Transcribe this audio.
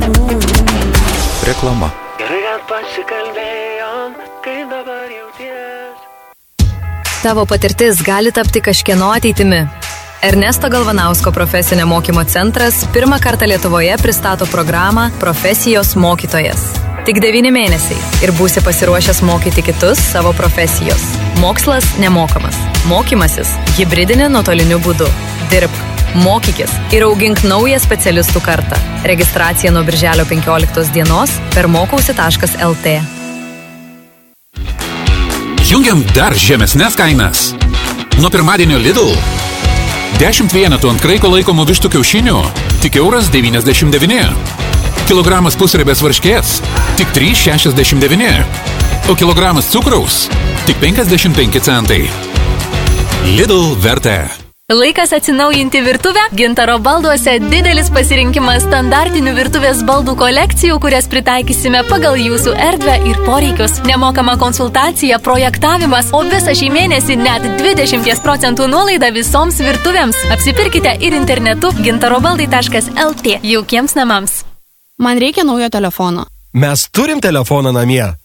Reklama. Gerai, kad pasikalbėjom, kaip dabar jauties. Tavo patirtis gali tapti kažkieno ateitimi. Ernesto Galvanausko profesinio mokymo centras pirmą kartą Lietuvoje pristato programą Profesijos mokytojas. Tik 9 mėnesiai ir būsi pasiruošęs mokyti kitus savo profesijos. Mokslas nemokamas. Mokymasis hibridinė nuotoliniu būdu. Dirbk, mokykis ir augink naują specialistų kartą. Registracija nuo birželio 15 dienos per mokausi.lt. Jungiam dar žemesnes kainas. Nuo pirmadienio Lidl 10 vienetų ant kraiko laikomų vištų kiaušinių tik €1,99. Kilogramas pusriebės varškės tik 3,69. O kilogramas cukraus tik 55 centai. Lidl vertė. Laikas atsinaujinti virtuvę. Gintaro balduose didelis pasirinkimas standartinių virtuvės baldų kolekcijų, kurias pritaikysime pagal jūsų erdvę ir poreikius. Nemokama konsultacija, projektavimas, o visą šį mėnesį net 20% nuolaida visoms virtuvėms. Apsipirkite ir internetu gintarobaldai.lt. Jaukiems namams. Man reikia naujo telefono. Mes turim telefoną namie.